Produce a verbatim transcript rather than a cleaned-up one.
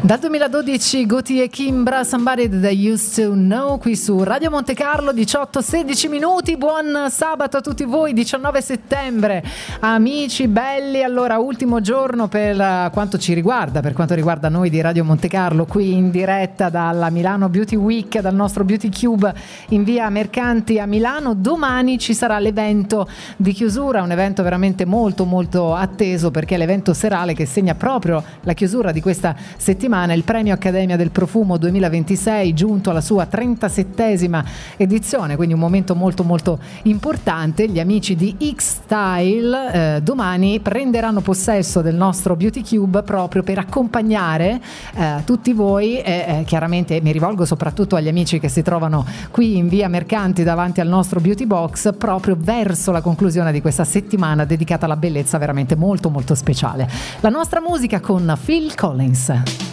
Dal duemiladodici Guti e Kimbra, Somebody That I Used To Know, qui su Radio Monte Carlo, diciotto sedici minuti. Buon sabato a tutti voi, diciannove settembre, amici belli. Allora, ultimo giorno per quanto ci riguarda, per quanto riguarda noi di Radio Monte Carlo, qui in diretta dalla Milano Beauty Week, dal nostro Beauty Cube in via Mercanti a Milano. Domani ci sarà l'evento di chiusura, un evento veramente molto molto atteso, perché è l'evento serale che segna proprio la chiusura di questa settimana, il premio Accademia del Profumo duemilaventisei, giunto alla sua trentasettesima edizione, quindi un momento molto molto importante. Gli amici di X-Style eh, domani prenderanno possesso del nostro Beauty Cube proprio per accompagnare eh, tutti voi e eh, chiaramente mi rivolgo soprattutto agli amici che si trovano qui in via Mercanti davanti al nostro Beauty Box, proprio verso la conclusione di questa settimana dedicata alla bellezza veramente molto molto speciale. La nostra musica con Phil Collins.